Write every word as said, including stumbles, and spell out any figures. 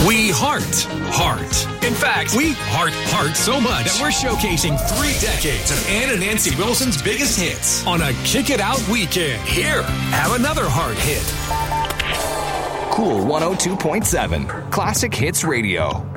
We heart heart. In fact, we heart heart so much that we're showcasing three decades of Ann and Nancy Wilson's biggest hits on a Kick It Out weekend. Here, have another heart hit. Cool one oh two point seven. Classic Hits Radio.